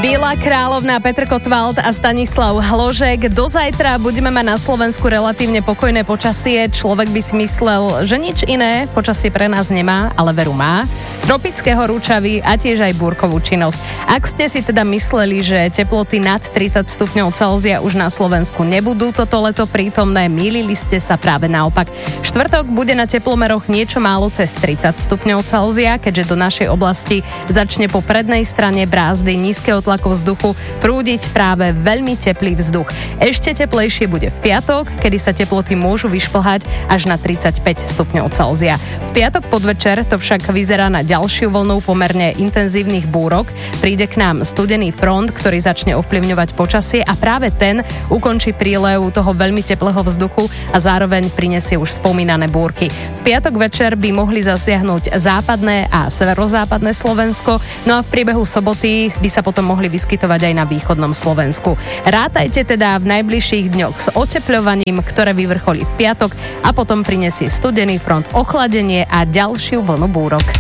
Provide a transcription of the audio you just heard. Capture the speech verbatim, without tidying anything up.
Bíla kráľovná, Petr Kotwald a Stanislav Hložek. Do zajtra budeme mať na Slovensku relatívne pokojné počasie. Človek by si myslel, že nič iné počasie pre nás nemá, ale veru má. Tropické horúčavy a tiež aj búrkovú činnosť. Ak ste si teda mysleli, že teploty nad tridsať stupňov Celzia už na Slovensku nebudú toto leto prítomné, mýlili ste sa, práve naopak. Štvrtok bude na teplomeroch niečo málo cez tridsať stupňov Celzia, keďže do našej oblasti začne po prednej strane brázdy nízkeho tlaku vzduchu prúdiť práve veľmi teplý vzduch. Ešte teplejšie bude v piatok, kedy sa teploty môžu vyšplhať až na tridsaťpäť stupňov Celzia. V piatok podvečer to však vyzerá na ďalšiu vlnu pomerne intenzívnych búrok. Príde k nám studený front, ktorý začne ovplyvňovať počasie a práve ten ukončí prílev toho veľmi teplého vzduchu a zároveň prinesie už spomínané búrky. V piatok večer by mohli zasiahnuť západné a severozápadné Slovensko, no a v priebehu soboty by sa potom mohli vyskytovať aj na východnom Slovensku. Rátajte teda v najbližších dňoch s otepľovaním, ktoré vyvrcholí v piatok a potom prinesie studený front, ochladenie a ďalšiu vlnu búrok.